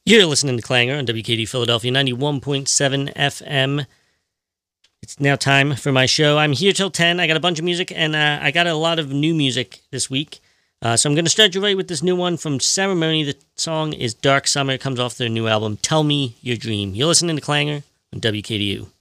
You're listening to Clanger on WKD Philadelphia 91.7 FM. It's now time for my show. I'm here till 10. I got a bunch of music, and I got a lot of new music this week. So I'm going to start you right with this new one from Ceremony. The song is Dark Summer. It comes off their new album, Tell Me Your Dream. You're listening to Clanger on WKDU.